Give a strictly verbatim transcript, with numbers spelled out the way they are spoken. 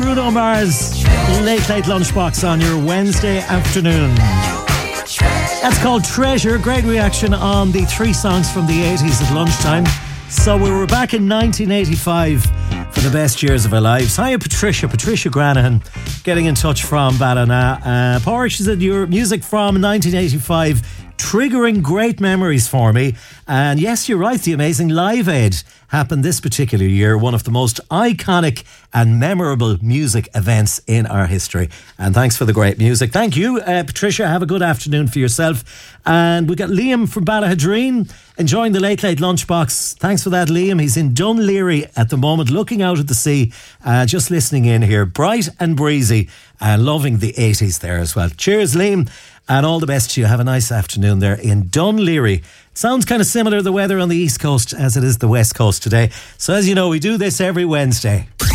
Bruno Mars, Late Late Lunchbox on your Wednesday afternoon. That's called Treasure. Great reaction on the three songs from the eighties at lunchtime. So we were back in nineteen eighty-five for the best years of our lives. Hiya, Patricia. Patricia Granahan getting in touch from Ballina. Uh, Power, she said your music from nineteen eighty-five triggering great memories for me. And yes, you're right, the amazing Live Aid happened this particular year, one of the most iconic and memorable music events in our history. And thanks for the great music. Thank you, uh, Patricia. Have a good afternoon for yourself. And we got Liam from Ballahadreen enjoying the Late Late Lunchbox. Thanks for that, Liam. He's in Dunleary at the moment, looking out at the sea, uh, just listening in here. Bright and breezy and loving the eighties there as well. Cheers, Liam. And all the best to you. Have a nice afternoon there in Dunleary. Sounds kind of similar, the weather on the East Coast, as it is the West Coast today. So as you know, we do this every Wednesday.